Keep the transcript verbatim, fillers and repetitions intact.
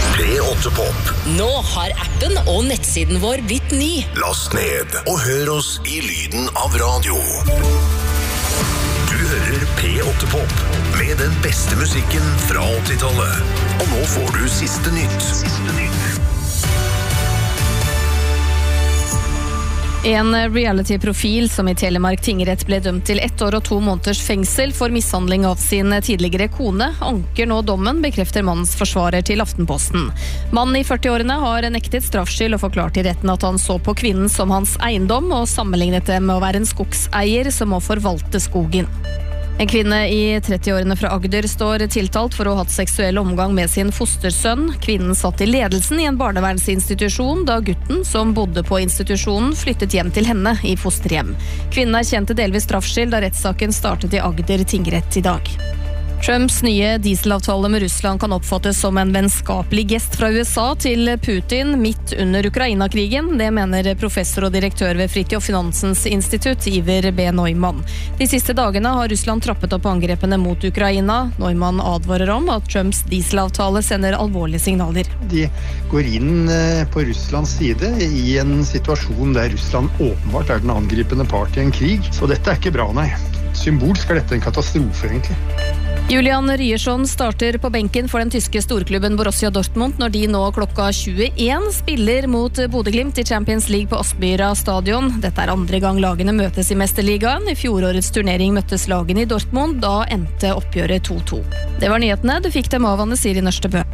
P åtte Pop. Nå har appen og nettsiden vår blitt ny. Last ned og hør oss i lyden av radio. Du hører P åtte Pop med den beste musikken fra åttitallet. Og nå får du siste nytt. Siste nytt. En reality-profil som i Telemark tingrett ble dømt til ett år og to måneders fengsel for mishandling av sin tidligere kone, anker nå dommen, bekrefter mannens forsvarer til Aftenposten. Mannen i førti-årene har nektet straffskyld og forklart i retten at han så på kvinnen som hans eiendom og sammenlignet det med å være en skogseier som må forvalte skogen. En kvinne i tretti-årene fra Agder står tiltalt for å ha hatt seksuell omgang med sin fostersønn. Kvinnen satt i ledelsen i en barnevernsinstitusjon da gutten som bodde på institusjonen flyttet hjem til henne i fosterhjem. Kvinnen erkjente delvis straffskyld da rettssaken startet i Agder tingrett i dag. Trumps nye dieselavtale med Russland kan oppfattes som en vennskapelig gest fra U S A til Putin midt under Ukraina-krigen. Det mener professor og direktør ved Fridtjof Nansens institutt, Iver B. Neumann. De siste dagene har Russland trappet opp angrepene mot Ukraina. Neumann advarer om at Trumps dieselavtale sender alvorlige signaler. De går inn på Russlands side i en situasjon der Russland åpenbart er den angripende part i en krig. Så dette er ikke bra, nei. Symbolsk er dette en katastrofe, egentlig. Julian Ryerson starter på benken for den tyske storklubben Borussia Dortmund når de nå klokka tjueen spiller mot Bodø/Glimt i Champions League på Aspmyra stadion. Dette er andre gang lagene møtes i Mesterligaen. I fjorårets turnering møttes lagene i Dortmund, da endte oppgjøret to to. Det var nyhetene, du fikk dem av Anne Siri Nørstebø.